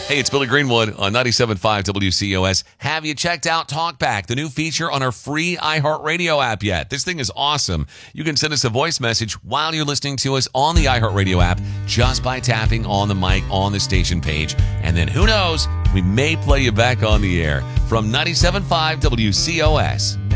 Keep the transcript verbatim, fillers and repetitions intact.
Hey, it's Billy Greenwood on ninety-seven point five W C O S. Have you checked out TalkBack, the new feature on our free iHeartRadio app yet? This thing is awesome. You can send us a voice message while you're listening to us on the iHeartRadio app just by tapping on the mic on the station page. And then who knows, we may play you back on the air from ninety-seven point five W C O S.